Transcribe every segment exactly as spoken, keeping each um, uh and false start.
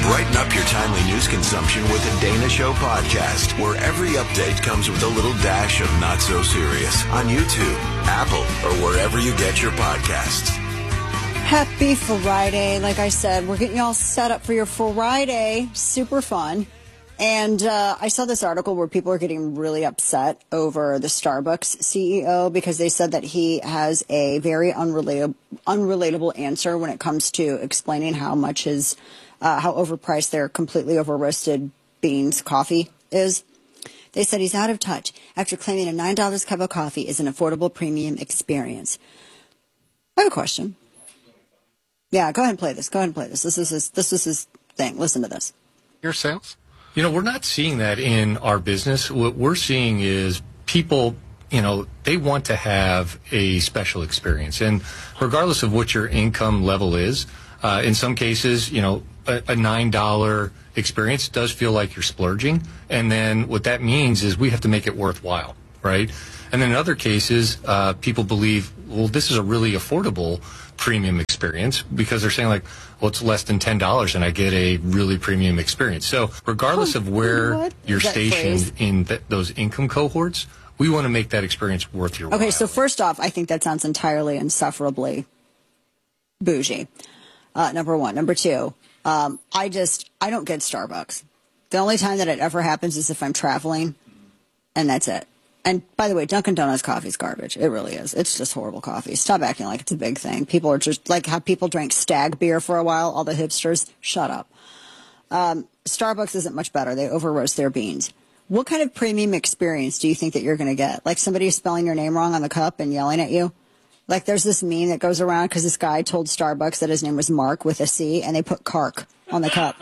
Brighten up your timely news consumption with the Dana Show podcast, where every update comes with a little dash of not so serious on YouTube, Apple, or wherever you get your podcasts. Happy Friday. Like I said, we're getting you all set up for your Friday. Super fun. And uh, I saw this article where people are getting really upset over the Starbucks C E O because they said that he has a very unrelatable, unrelatable answer when it comes to explaining how much his, uh, how overpriced their completely over roasted beans coffee is. They said he's out of touch after claiming a nine dollars cup of coffee is an affordable premium experience. I have a question. Yeah, go ahead and play this. Go ahead and play this. This is his, this is his thing. Listen to this. Your sales? You know, we're not seeing that in our business. What we're seeing is people, you know, they want to have a special experience. And regardless of what your income level is, uh, in some cases, you know, a, a nine dollars experience does feel like you're splurging. And then what that means is we have to make it worthwhile, right? And then in other cases, uh, people believe, well, this is a really affordable premium experience because they're saying like, well, it's less than ten dollars and I get a really premium experience. So regardless oh, of where what? you're stationed phrase? in th- those income cohorts, we want to make that experience worth your while. Okay, so first off, I think that sounds entirely insufferably bougie, uh, number one. Number two, um, I just, I don't get Starbucks. The only time that it ever happens is if I'm traveling, and that's it. And by the way, Dunkin' Donuts coffee is garbage. It really is. It's just horrible coffee. Stop acting like it's a big thing. People are just like how people drank Stag beer for a while. All the hipsters, shut up. Um, Starbucks isn't much better. They over roast their beans. What kind of premium experience do you think that you're going to get? Like somebody spelling your name wrong on the cup and yelling at you? Like there's this meme that goes around because this guy told Starbucks that his name was Mark with a C and they put Kark on the cup.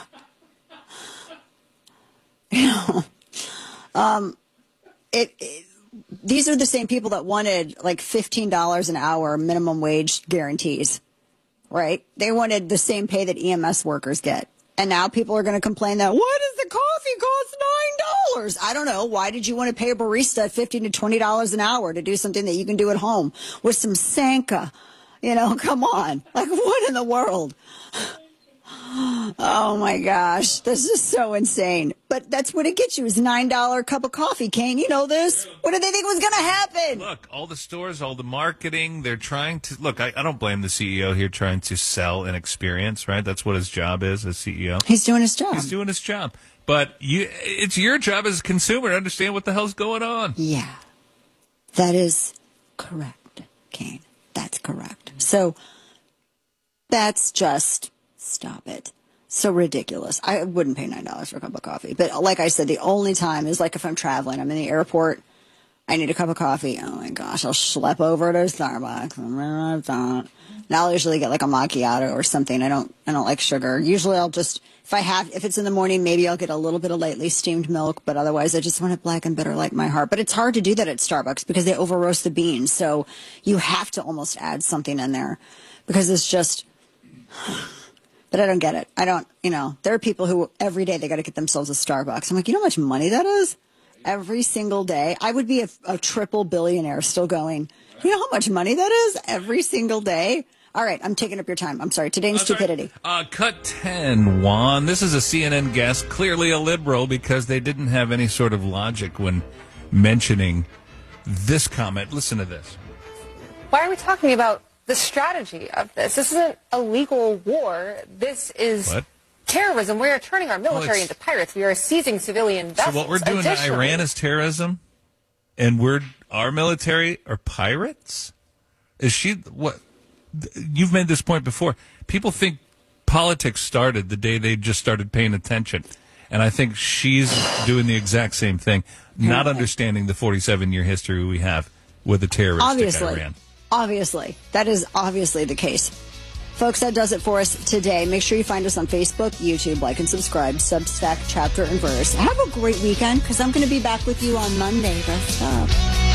you know, um, It, it, these are the same people that wanted like fifteen dollars an hour minimum wage guarantees, right? They wanted the same pay that E M S workers get. And now people are going to complain that, why does the coffee cost nine dollars? I don't know. Why did you want to pay a barista fifteen to twenty dollars an hour to do something that you can do at home with some Sanka? You know, come on. Like, what in the world? Oh, my gosh. This is so insane. But that's what it gets you is a nine dollars cup of coffee, Kane. You know this? What did they think was going to happen? Look, all the stores, all the marketing, they're trying to... Look, I, I don't blame the C E O here trying to sell an experience, right? That's what his job is as C E O. He's doing his job. He's doing his job. But you, it's your job as a consumer to understand what the hell's going on. Yeah. That is correct, Kane. That's correct. So that's just... Stop it. So ridiculous. I wouldn't pay nine dollars for a cup of coffee. But like I said, the only time is like if I'm traveling. I'm in the airport. I need a cup of coffee. Oh, my gosh. I'll schlep over to Starbucks. And I'll usually get like a macchiato or something. I don't I don't like sugar. Usually I'll just, if I have, if it's in the morning, maybe I'll get a little bit of lightly steamed milk. But otherwise, I just want it black and bitter like my heart. But it's hard to do that at Starbucks because they over roast the beans. So you have to almost add something in there because it's just... But I don't get it. I don't, you know, there are people who every day they got to get themselves a Starbucks. I'm like, you know how much money that is? Every single day. I would be a, a triple billionaire still going, you know how much money that is every single day? All right, I'm taking up your time. I'm sorry. Today's That's stupidity. Right. Uh, cut ten, Juan. This is a C N N guest, clearly a liberal, because they didn't have any sort of logic when mentioning this comment. Listen to this. Why are we talking about the strategy of this? This isn't a legal war. This is what? terrorism. We are turning our military well, into pirates. We are seizing civilian vessels. So what we're doing to Iran is terrorism, and we're our military are pirates? Is she what? You've made this point before. People think politics started the day they just started paying attention. And I think she's doing the exact same thing, not understanding the forty-seven year history we have with a terroristic Obviously. Iran. Obviously. That is obviously the case. Folks, that does it for us today. Make sure you find us on Facebook, YouTube, like and subscribe, Substack, Chapter and Verse. Have a great weekend, because I'm going to be back with you on Monday. Rest up.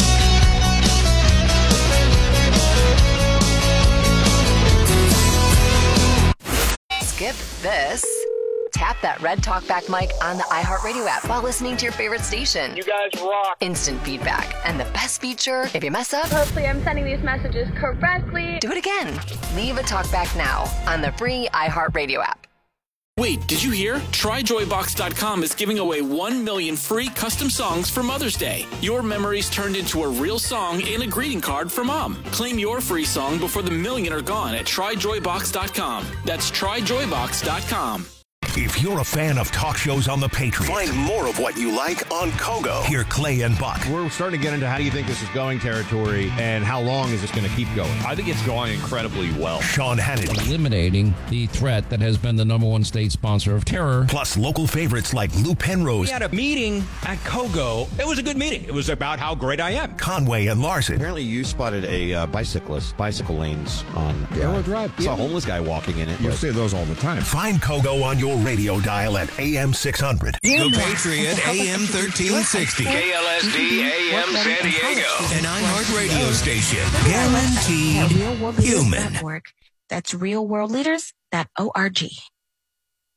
Skip this. Tap that red talkback mic on the iHeartRadio app while listening to your favorite station. You guys rock. Instant feedback. And the best feature, if you mess up, hopefully I'm sending these messages correctly. Do it again. Leave a talkback now on the free iHeartRadio app. Wake Wait, did you hear? Try joy box dot com is giving away one million free custom songs for Mother's Day. Your memories turned into a real song and a greeting card for Mom. Claim your free song before the million are gone at try joy box dot com. That's try joy box dot com. If you're a fan of talk shows on the Patriot, Find more of what you like on Kogo. hear Clay and Buck. We're starting to get into how do you think this is going territory and how long is this going to keep going? I think it's going incredibly well. Sean Hannity. Eliminating the threat that has been the number one state sponsor of terror. Plus local favorites like Lou Penrose. We had a meeting at Kogo. It was a good meeting. It was about how great I am. Conway and Larson. Apparently you spotted a uh, bicyclist, bicycle lanes on Arrow Drive. Saw a homeless guy walking in it. You see those all the time. Find Kogo on your radio dial at A M six hundred. The Patriot, A M thirteen sixty. K L S D A M San Diego. An iHeart radio station. Guaranteed human. Network. That's real world leaders dot org.